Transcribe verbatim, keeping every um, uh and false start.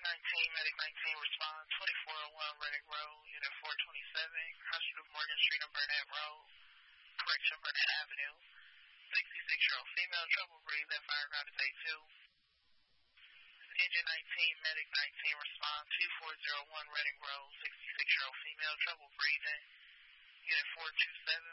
nineteen, Medic nineteen, respond, twenty-four oh one Reddick Road, Unit four twenty-seven, Hospital Morgan Street on Burnett Road, correction, Burnett Avenue, sixty-six-year-old female, trouble breathing, fire ground is A two. Engine nineteen, Medic nineteen, respond, two four oh one Reddick Road, sixty-six-year-old female, trouble breathing, Unit four two seven.